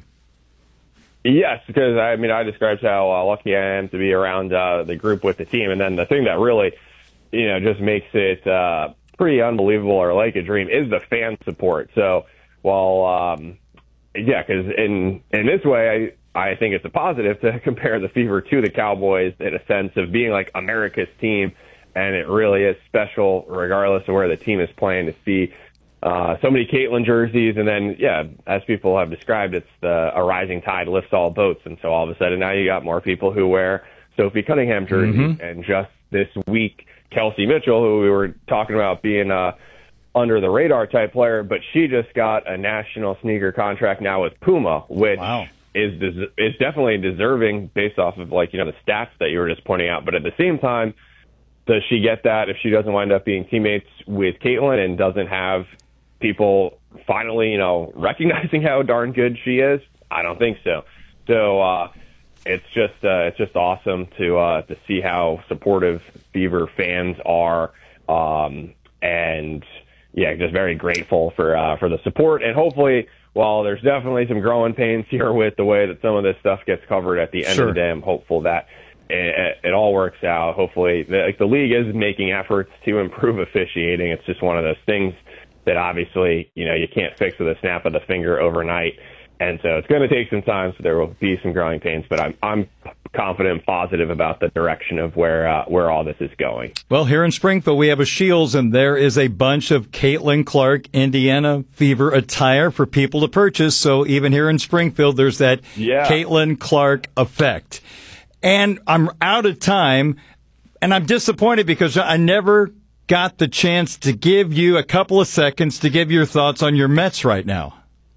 Yes, because, I mean, I described how uh, lucky I am to be around uh, the group with the team. And then the thing that really, you know, just makes it uh, pretty unbelievable or like a dream is the fan support. So, while, um, yeah, because in, in this way, I, I think it's a positive to compare the Fever to the Cowboys in a sense of being like America's team. And it really is special, regardless of where the team is playing, to see uh, so many Caitlin jerseys. And then, yeah, as people have described, it's the a rising tide lifts all boats. And so all of a sudden now you got more people who wear Sophie Cunningham jerseys. Mm-hmm. And just this week, Kelsey Mitchell, who we were talking about being a under the radar type player, but she just got a national sneaker contract now with Puma, which wow. is des- is definitely deserving based off of, like, you know, the stats that you were just pointing out. But at the same time, does she get that if she doesn't wind up being teammates with Caitlin and doesn't have people finally, you know, recognizing how darn good she is? I don't think so. So uh, it's just uh, it's just awesome to uh, to see how supportive Fever fans are, um, and yeah, just very grateful for uh, for the support. And hopefully, while there's definitely some growing pains here with the way that some of this stuff gets covered, at the end sure. of the day, I'm hopeful that It, it all works out. Hopefully, the, like, the league is making efforts to improve officiating. It's just one of those things that obviously, you know, you can't fix with a snap of the finger overnight. And so it's going to take some time, so there will be some growing pains. But I'm I'm confident and positive about the direction of where uh, where all this is going. Well, here in Springfield, we have a Shields, and there is a bunch of Caitlin Clark Indiana Fever attire for people to purchase. So even here in Springfield, there's that yeah. Caitlin Clark effect. And I'm out of time, and I'm disappointed because I never got the chance to give you a couple of seconds to give your thoughts on your Mets right now.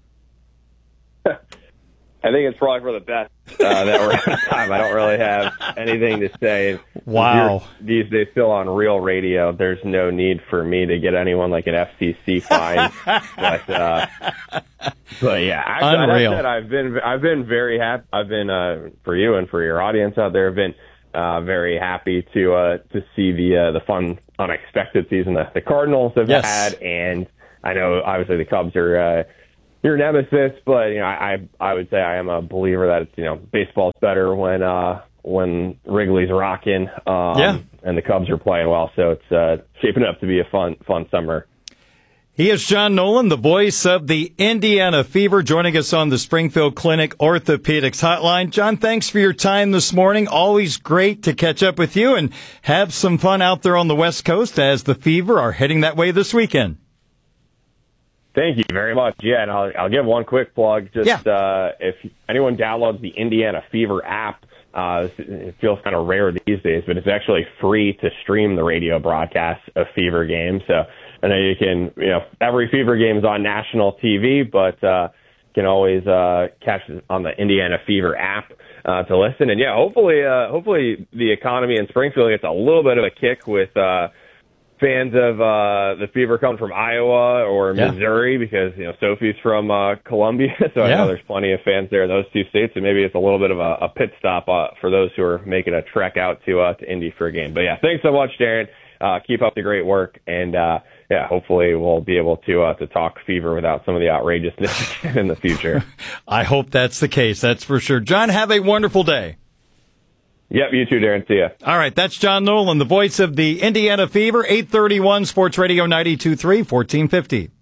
I think it's probably for the best uh, that we're out of time. I don't really have anything to say. Wow. You're, these days, still on real radio, there's no need for me to get anyone like an F C C fine. but, uh, but yeah, I, Unreal. I said I've been I've been very happy. I've been uh, for you and for your audience out there. I've been uh, very happy to uh, to see the uh, the fun, unexpected season that the Cardinals have yes. had, and I know obviously the Cubs are. Uh, Your nemesis, but you know, I I would say I am a believer that it's, you know, baseball's better when uh when Wrigley's rocking, um, yeah. and the Cubs are playing well. So it's uh, shaping up to be a fun fun summer. He is John Nolan, the voice of the Indiana Fever, joining us on the Springfield Clinic Orthopedics Hotline. John, thanks for your time this morning. Always great to catch up with you and have some fun out there on the West Coast as the Fever are heading that way this weekend. Thank you very much. Yeah, and I'll, I'll give one quick plug. Just yeah. uh, if anyone downloads the Indiana Fever app, uh, it feels kind of rare these days, but it's actually free to stream the radio broadcast of Fever games. So I know you can, you know, every Fever game is on national T V, but uh, you can always uh, catch it on the Indiana Fever app uh, to listen. And yeah, hopefully, uh, hopefully the economy in Springfield gets a little bit of a kick with. Uh, fans of uh, the Fever come from Iowa or yeah. Missouri because, you know, Sophie's from uh, Columbia. So I yeah. know there's plenty of fans there in those two states. And maybe it's a little bit of a, a pit stop uh, for those who are making a trek out to uh, to Indy for a game. But, yeah, thanks so much, Darren. Uh, keep up the great work. And, uh, yeah, hopefully we'll be able to uh, to talk Fever without some of the outrageousness in the future. I hope that's the case. That's for sure. John, have a wonderful day. Yep, you too, Darren. See ya. All right, that's John Nolan, the voice of the Indiana Fever, eight thirty-one Sports Radio ninety-two point three, fourteen fifty.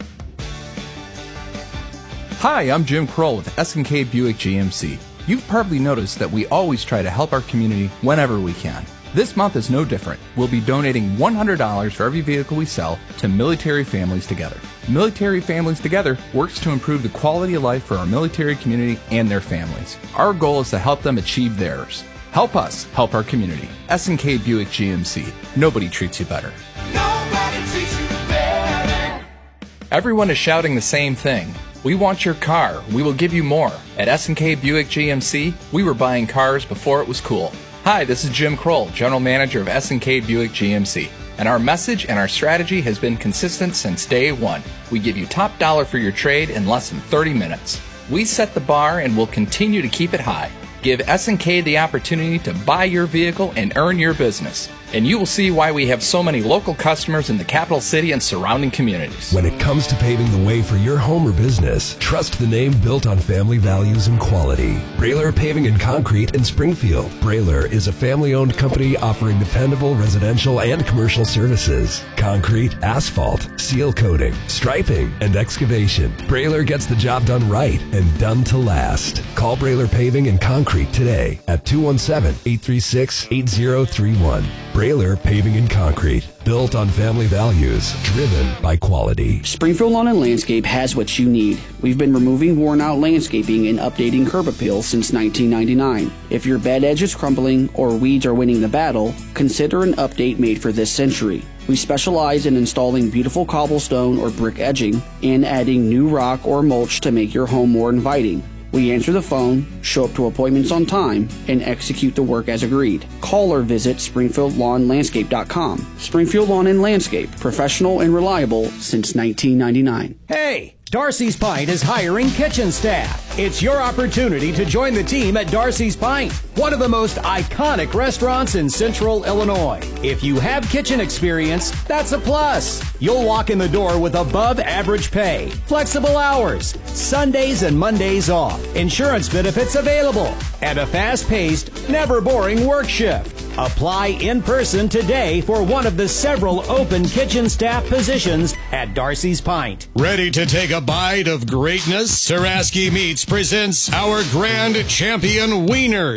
Hi, I'm Jim Kroll with S and K Buick G M C. You've probably noticed that we always try to help our community whenever we can. This month is no different. We'll be donating one hundred dollars for every vehicle we sell to Military Families Together. Military Families Together works to improve the quality of life for our military community and their families. Our goal is to help them achieve theirs. Help us help our community. S and K Buick G M C. Nobody treats you better. Nobody treats you better. Everyone is shouting the same thing. We want your car. We will give you more. At S and K Buick G M C, we were buying cars before it was cool. Hi, this is Jim Kroll, General Manager of S and K Buick G M C. And our message and our strategy has been consistent since day one. We give you top dollar for your trade in less than thirty minutes. We set the bar and will continue to keep it high. Give S and K the opportunity to buy your vehicle and earn your business. And you will see why we have so many local customers in the capital city and surrounding communities. When it comes to paving the way for your home or business, trust the name built on family values and quality. Brailer Paving and Concrete in Springfield. Brailer is a family-owned company offering dependable residential and commercial services. Concrete, asphalt, seal coating, striping, and excavation. Brailer gets the job done right and done to last. Call Brailer Paving and Concrete today at two one seven, eight three six, eight zero three one. Brailer Paving and Concrete, built on family values, driven by quality. Springfield Lawn and Landscape has what you need. We've been removing worn-out landscaping and updating curb appeal since nineteen ninety-nine. If your bed edge is crumbling or weeds are winning the battle, consider an update made for this century. We specialize in installing beautiful cobblestone or brick edging and adding new rock or mulch to make your home more inviting. We answer the phone, show up to appointments on time, and execute the work as agreed. Call or visit Springfield Lawn Landscape dot com. Springfield Lawn and Landscape, professional and reliable since nineteen ninety-nine. Hey! Darcy's Pint is hiring kitchen staff. It's your opportunity to join the team at Darcy's Pint, one of the most iconic restaurants in Central Illinois. If you have kitchen experience, that's a plus. You'll walk in the door with above average pay, flexible hours, Sundays and Mondays off, insurance benefits available, and a fast-paced, never boring work shift. Apply in person today for one of the several open kitchen staff positions at Darcy's Pint. Ready to take a bite of greatness? Saraski Meats presents our Grand Champion Wieners.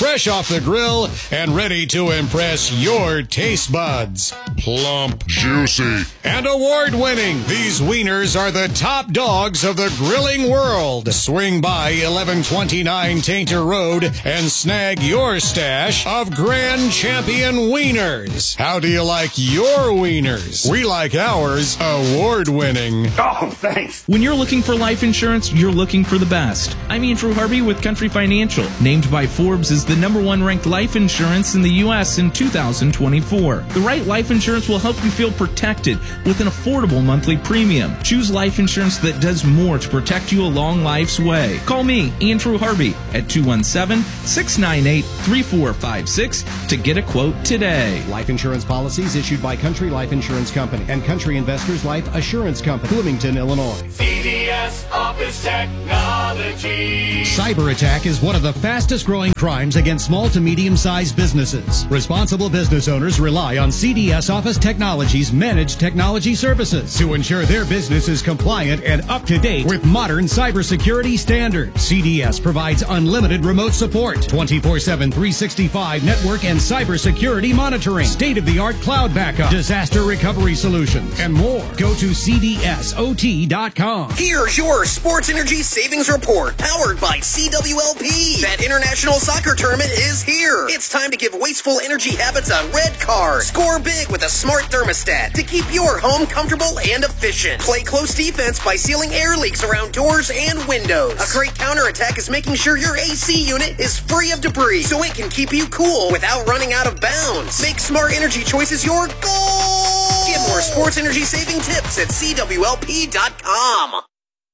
fresh off the grill and ready to impress your taste buds. Plump, juicy, and award-winning. These wieners are the top dogs of the grilling world. Swing by eleven twenty-nine Tainter Road and snag your stash of Grand Champion wieners. How do you like your wieners? We like ours award-winning. Oh, thanks. When you're looking for life insurance, you're looking for the best. I'm Andrew Harvey with Country Financial, named by Forbes as the number one ranked life insurance in the U S in two thousand twenty-four. The right life insurance will help you feel protected with an affordable monthly premium. Choose life insurance that does more to protect you along life's way. Call me, Andrew Harvey, at two one seven, six nine eight, three four five six to get a quote today. Life insurance policies issued by Country Life Insurance Company and Country Investors Life Assurance Company, Bloomington, Illinois. C D S Office Technology. Cyber attack is one of the fastest growing crimes against small to medium-sized businesses. Responsible business owners rely on C D S Office Technology's managed technology services to ensure their business is compliant and up to date with modern cybersecurity standards. C D S provides unlimited remote support, twenty-four seven, three sixty-five network and cybersecurity monitoring, state-of-the-art cloud backup, disaster recovery solutions, and more. Go to C D S O T dot com. Here's your Sports Energy Savings Report, powered by C W L P. That international soccer tournament is here. It's time to give wasteful energy habits a red card. Score big with a smart thermostat to keep your home comfortable and efficient. Play close defense by sealing air leaks around doors and windows. A great counterattack is making sure your A C unit is free of debris so it can keep you cool without running out of bounds. Make smart energy choices your goal. Get more sports energy saving tips at C W L P dot com.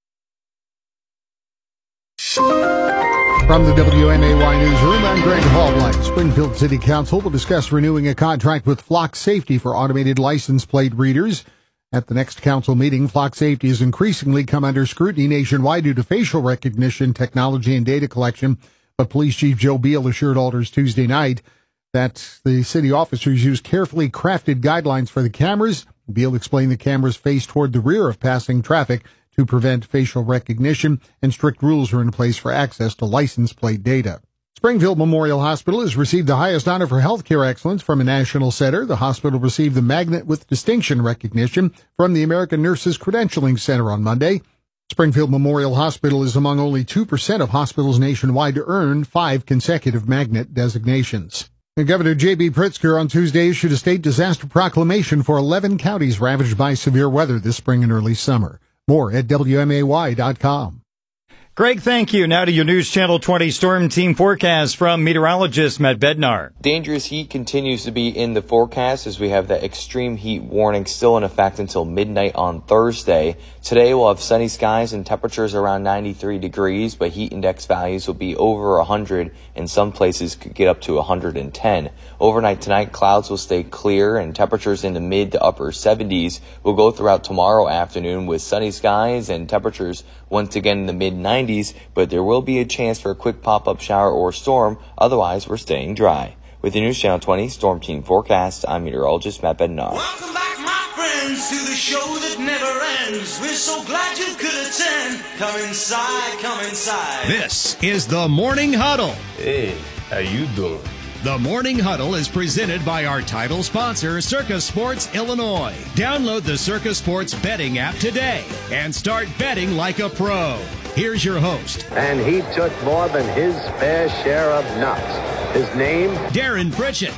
From the W M A Y Newsroom, I'm Greg Hallblight. Springfield City Council will discuss renewing a contract with Flock Safety for automated license plate readers. At the next council meeting, Flock Safety has increasingly come under scrutiny nationwide due to facial recognition technology and data collection. But Police Chief Joe Beal assured Alders Tuesday night that the city officers use carefully crafted guidelines for the cameras. Beal explained the cameras face toward the rear of passing traffic to prevent facial recognition, and strict rules are in place for access to license plate data. Springfield Memorial Hospital has received the highest honor for healthcare excellence from a national center. The hospital received the Magnet with Distinction recognition from the American Nurses Credentialing Center on Monday. Springfield Memorial Hospital is among only two percent of hospitals nationwide to earn five consecutive Magnet designations. And Governor J B. Pritzker on Tuesday issued a state disaster proclamation for eleven counties ravaged by severe weather this spring and early summer. More at W M A Y dot com. Greg, thank you. Now to your News Channel twenty Storm Team forecast from meteorologist Matt Bednar. Dangerous heat continues to be in the forecast as we have that extreme heat warning still in effect until midnight on Thursday. Today we'll have sunny skies and temperatures around ninety-three degrees, but heat index values will be over one hundred and some places could get up to one hundred ten. Overnight tonight, clouds will stay clear and temperatures in the mid to upper seventies will go throughout tomorrow afternoon with sunny skies and temperatures once again in the mid nineties, but there will be a chance for a quick pop-up shower or storm. Otherwise, we're staying dry. With the News Channel twenty Storm Team forecast, I'm meteorologist Matt Bednar. Welcome back, my friends, to the show that never ends. We're so glad you could attend. Come inside, come inside. This is the Morning Huddle. Hey, how you doing? The Morning Huddle is presented by our title sponsor, Circa Sports Illinois. Download the Circa Sports betting app today and start betting like a pro. Here's your host. And he took more than his fair share of nuts. His name? Darren Pritchett.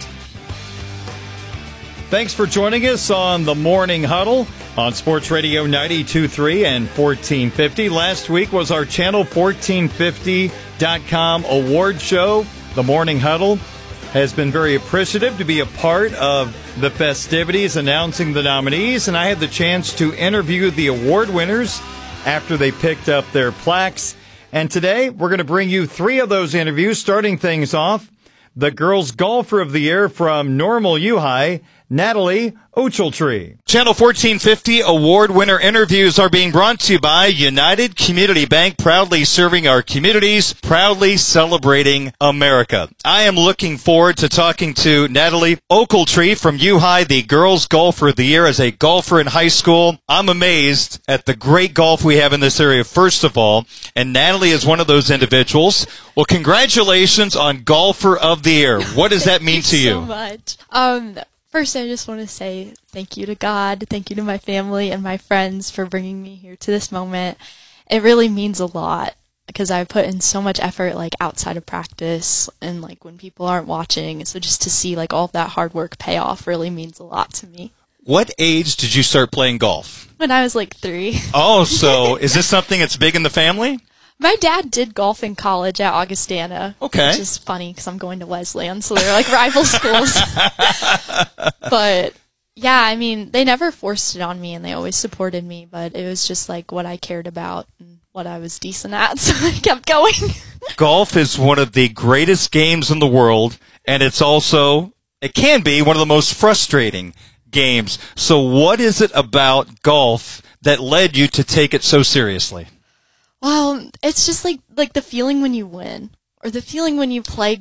Thanks for joining us on the Morning Huddle on Sports Radio ninety-two point three and fourteen fifty. Last week was our Channel fourteen fifty dot com award show. The Morning Huddle has been very appreciative to be a part of the festivities announcing the nominees, and I had the chance to interview the award winners after they picked up their plaques. And today we're going to bring you three of those interviews, starting things off. The girls golfer of the year from Normal U High, Natalie Ochiltree. Channel fourteen fifty award winner interviews are being brought to you by United Community Bank, proudly serving our communities, proudly celebrating America. I am looking forward to talking to Natalie Ochiltree from U High, the Girls Golfer of the Year. As a golfer in high school, I'm amazed at the great golf we have in this area, first of all, and Natalie is one of those individuals. Well, congratulations on Golfer of the Year. What does that mean to you? So much. Um, First, I just want to say thank you to God, thank you to my family and my friends for bringing me here to this moment. It really means a lot because I put in so much effort, like, outside of practice and, like, when people aren't watching. So just to see, like, all of that hard work pay off really means a lot to me. What age did you start playing golf? When I was, like, three. Oh, so is this something that's big in the family? My dad did golf in college at Augustana. Okay. Which is funny because I'm going to Wesleyan, so they're like rival schools. But, yeah, I mean, they never forced it on me, and they always supported me, but it was just like what I cared about and what I was decent at, so I kept going. Golf is one of the greatest games in the world, and it's also, it can be one of the most frustrating games. So what is it about golf that led you to take it so seriously? Well, it's just like like the feeling when you win, or the feeling when you play